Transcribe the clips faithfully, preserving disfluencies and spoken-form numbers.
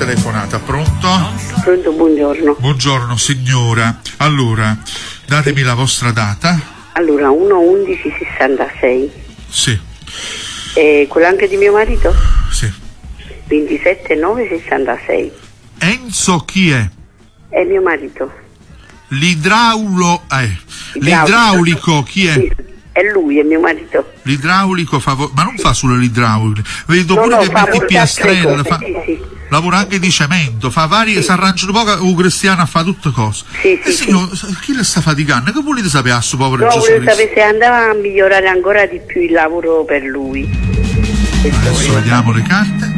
telefonata. Pronto? Pronto, buongiorno. Buongiorno signora. Allora, datemi la vostra data. Allora, uno undici sessantasei. Sì. E quello anche di mio marito? Sì. ventisette nove sessantasei. Enzo chi è? È mio marito. L'idraulo, eh, l'idraulico chi è? Sì, è lui, è mio marito. L'idraulico fa, ma non fa solo l'idraulico, vedo No, pure no, che fa mette molte piastrelle, altre fa, cose, sì, sì. lavora anche di cemento, fa vari, Sì. si arrangia un po' un cristiano a fare tutte cose. Sì, E sì, signor, chi le sta faticando? Che volete sapere a suo povero No, Gesù volevo Cristo? sapere se andava a migliorare ancora di più il lavoro per lui. Adesso vediamo le carte.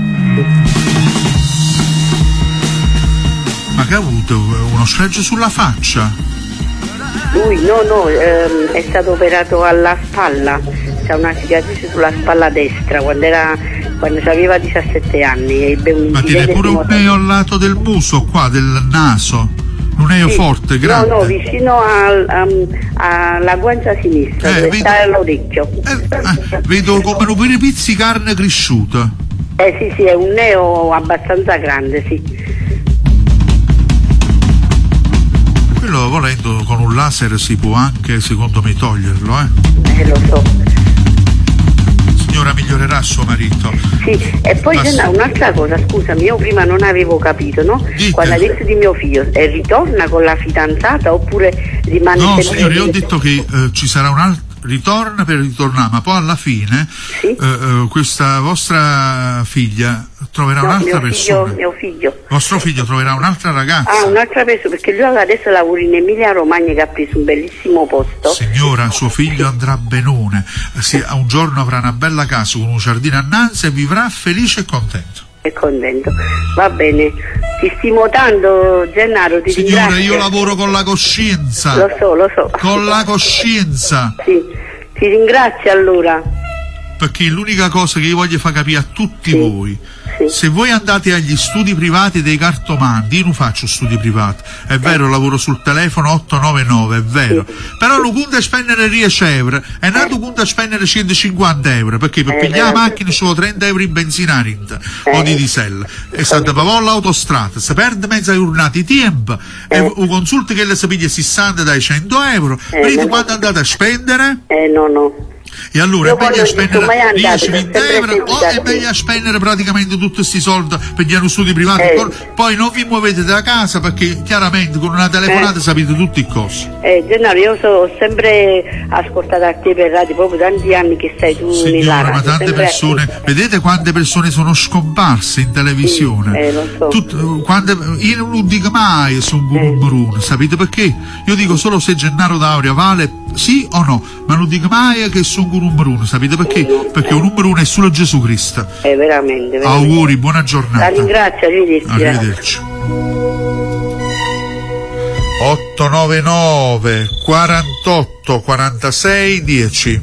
Ma che ha avuto? Uno sfregio sulla faccia? Lui, no, no, ehm, è stato operato alla spalla. C'ha una cicatrice sulla spalla destra quando era quando aveva diciassette anni. Ebbe un Ma tiene incidente pure di un moto. neo al lato del muso qua, del naso. Un neo Sì. forte, grande. No, no, vicino al, um, alla guancia sinistra, Eh, dove vedo- sta l'orecchio. Eh, eh, vedo come un per pizzi carne cresciuta. Eh sì, sì, è un neo abbastanza grande, sì. Quello volendo con un laser si può anche, secondo me, toglierlo, eh. Eh, lo so. Signora, migliorerà suo marito. Sì, e poi Ma c'è sì. un'altra cosa, scusami, io prima non avevo capito, no? Dite. Quando hai detto di mio figlio, eh, ritorna con la fidanzata oppure rimane No, sempre signore, io ho lì? detto che eh, ci sarà un altro ritorna per ritornare, ma poi alla fine Sì. eh, eh, questa vostra figlia troverà No, un'altra mio persona. figlio, mio figlio. Vostro figlio troverà un'altra ragazza. Ah, un'altra persona, perché lui adesso lavora in Emilia Romagna che ha preso un bellissimo posto. Signora, suo figlio andrà benone. Si- un giorno avrà una bella casa con un giardino annanzi e vivrà felice e contento. È contento. Va bene. Ti stimo tanto, Gennaro, ti Signora, ringrazio. io lavoro con la coscienza. Lo so, lo so. Con la coscienza. Sì, ti ringrazio allora. Perché l'unica cosa che io voglio far capire a tutti Sì, voi, sì. se voi andate agli studi privati dei cartomanti, io non faccio studi privati, è vero, lavoro sul telefono otto nove nove, è vero, Sì. però lo conto a spendere dieci euro, è nato conto a spendere centocinquanta euro, perché per Eh, pigliare la vero. macchina ci vuole trenta euro in benzina rinta, Eh. o di diesel, e se andate per l'autostrada, si perde mezza giornata di tempo, e Eh. un consulto che le si piglia sessanta dai cento euro, Eh, vedete no. quando andate a spendere? Eh, no, no. E allora Io è meglio quando ci sono spendere mai andata, dieci ho venti sempre euro o seguita è te. meglio spendere praticamente tutti questi soldi per gli studi privati. Eh. Poi- Poi non vi muovete da casa perché chiaramente con una telefonata Eh. sapete tutti i costi. Eh, Gennaro, io so, ho sempre ascoltato a te per radio, proprio tanti anni che stai tu nella Signora, radio. ma tante sempre a persone, te. vedete quante persone sono scomparse in televisione? Sì, eh, lo so. Tut- quante- io non dico mai su un Eh. numero, sapete perché? Io dico solo se Gennaro D'Auria vale sì o no, ma non dico mai che sono un numero uno, sapete perché? Perché un numero uno è solo Gesù Cristo. Eh, veramente, veramente. Auguri, buona La giornata. ringrazio, arrivederci. Arrivederci. otto nove nove quarantotto quarantasei dieci.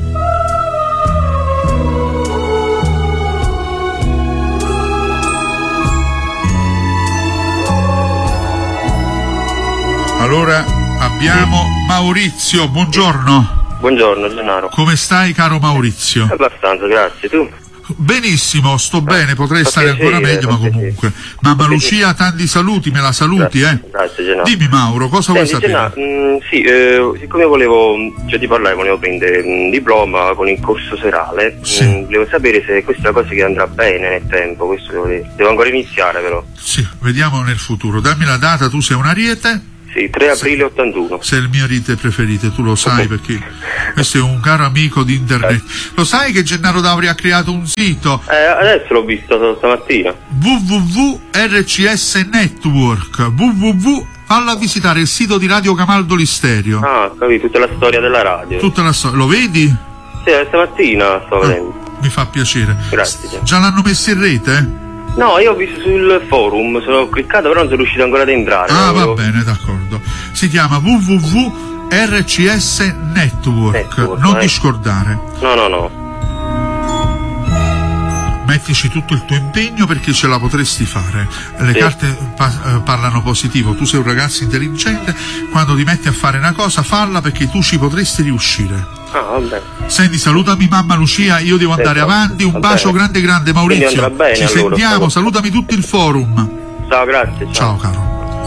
Allora abbiamo Maurizio, buongiorno. Buongiorno Gennaro. Come stai, caro Maurizio? Abbastanza, grazie. Tu? Benissimo, sto bene, potrei fa stare piacere, ancora meglio, fa ma piacere. comunque. Mamma Fa Lucia, tanti saluti, me la saluti, Grazie, eh? grazie, Gennaro. Dimmi Mauro, cosa vuoi Senti, sapere? Gennaro, mh, sì, eh, siccome volevo, cioè ti parlare, volevo prendere un diploma con il corso serale, Sì. mh, volevo sapere se questa è una cosa che andrà bene nel tempo, questo devo, dire. Devo ancora iniziare però. Sì, vediamo nel futuro. Dammi la data, tu sei un ariete? Sì, tre aprile ottantuno. Sei il mio ariete preferito, tu lo sai perché questo è un caro amico di internet. Lo sai che Gennaro D'Auria ha creato un sito Eh, adesso l'ho visto stamattina. w w w punto r c s network w w w Falla visitare il sito di Radio Camaldo Listerio. Ah, capito, tutta la storia della radio. Tutta la storia, lo vedi? Sì, stamattina sto vedendo. Mi fa piacere. Grazie. Già l'hanno messo in rete? eh? No, io ho visto sul forum, sono cliccato però non sono riuscito ancora ad entrare. Ah, no? va bene, d'accordo. Si chiama w w w punto r c s network. Network, Non eh. discordare. No, no, no. Metti mettici tutto il tuo impegno perché ce la potresti fare. Le sì. carte pa- eh, parlano positivo, tu sei un ragazzo intelligente, quando ti metti a fare una cosa falla perché tu ci potresti riuscire. Ah, vabbè. Senti, salutami mamma Lucia, io devo andare Certo. avanti, un Va bacio bene. grande grande Quindi Maurizio, andrà bene, ci allora. sentiamo, salutami tutto il forum. Ciao, grazie. Ciao caro.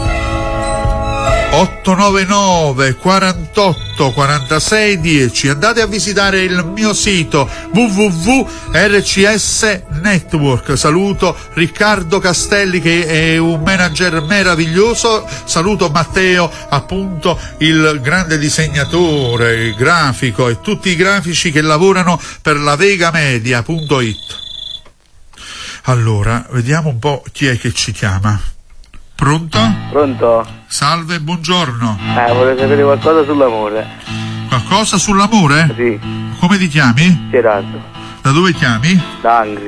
otto nove nove quarantotto quarantasei dieci. Andate a visitare il mio sito w w w punto r c s network. Saluto Riccardo Castelli che è un manager meraviglioso, saluto Matteo, appunto il grande disegnatore, il grafico e tutti i grafici che lavorano per la vegamedia punto it. Allora, vediamo un po' chi è che ci chiama. Pronto? Pronto? Salve, buongiorno. Eh, vorrei sapere qualcosa sull'amore. Qualcosa sull'amore? Sì, Come ti chiami? Gerardo, Da dove chiami? da Angri.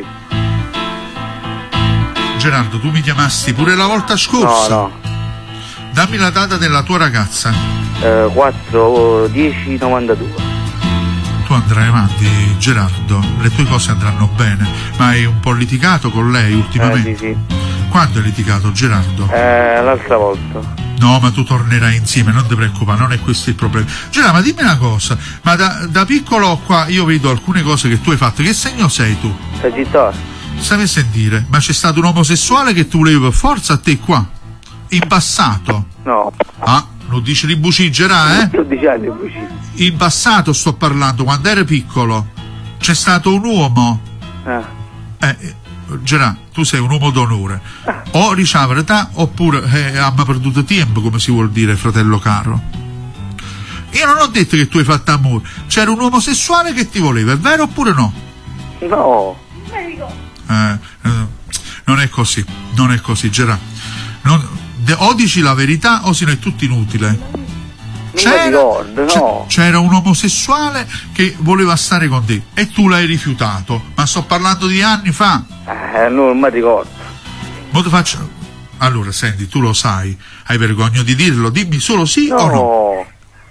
Gerardo, tu mi chiamasti pure la volta No, scorsa. no. Dammi la data della tua ragazza. Eh, quattro dieci novantadue. Tu andrai avanti, Gerardo. Le tue cose andranno bene. Ma hai un po' litigato con lei Eh, ultimamente? sì, sì. Quando hai litigato, Gerardo? Eh, l'altra volta. No, ma tu tornerai insieme, non ti preoccupare, non è questo il problema. Gerardo, ma dimmi una cosa, ma da, da piccolo qua io vedo alcune cose che tu hai fatto. Che segno sei tu? Sagittario. Stavi a sentire, ma c'è stato un omosessuale che tu volevi per forza a te qua? In passato? No. Ah, non dici di bucigera, eh? dodici anni bucino. In passato sto parlando, quando eri piccolo. C'è stato un uomo. Eh. Eh, Gerà, tu sei un uomo d'onore. O ricevere te, oppure eh, abbiamo perduto tempo, come si vuol dire, fratello caro. Io non ho detto che tu hai fatto amore. C'era un omosessuale che ti voleva, è vero oppure no? No. Eh, eh, non è così, non è così, Gerà. Non, de, o dici la verità o se no è tutto inutile. Non mi ricordo, no. C'era un omosessuale che voleva stare con te e tu l'hai rifiutato, ma sto parlando di anni fa. Eh, non mi ricordo. Mo ti faccio... Allora, senti, tu lo sai, hai vergogna di dirlo, dimmi solo sì No. o no.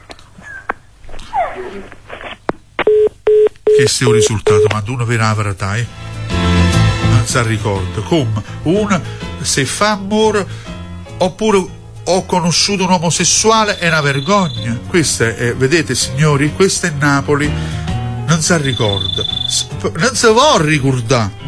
Che sia un risultato, quando uno vede la verità, eh? Non si ricorda. Come? Uno, se fa amore, oppure ho conosciuto un omosessuale, è una vergogna. Questa è, vedete signori, questa è Napoli, non si ricorda, non si vuole ricordare.